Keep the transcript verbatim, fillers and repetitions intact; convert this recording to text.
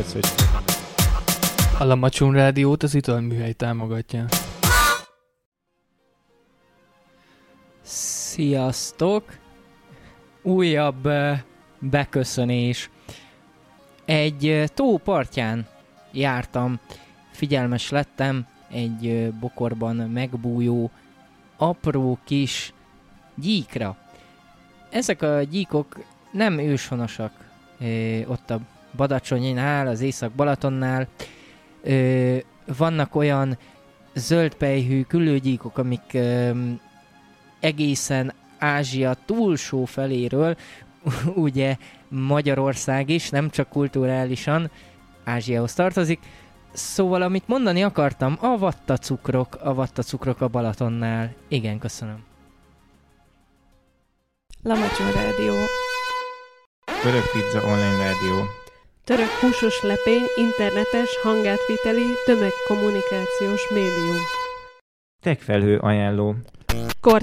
A Lamacsun Rádiót az Italműhely támogatja. Sziasztok! Újabb uh, beköszönés. Egy uh, tó partján jártam, figyelmes lettem egy uh, bokorban megbújó apró kis gyíkra. Ezek a gyíkok nem őshonosak uh, ott a Badacsonynál, az Észak-Balatonnál. Uh, vannak olyan zöldpelyhű küllőgyíkok, amik uh, egészen Ázsia túlsó feléről, ugye Magyarország is, nem csak kulturálisan Ázsiához tartozik. Szóval, amit mondani akartam, a vattacukrok, a vattacukrok a Balatonnál. Igen, köszönöm. Lamacsun Rádió. Török Pizza Online Rádió. Török húsos lepé, internetes, hangátviteli, tömegkommunikációs médium. Techfelhő ajánló.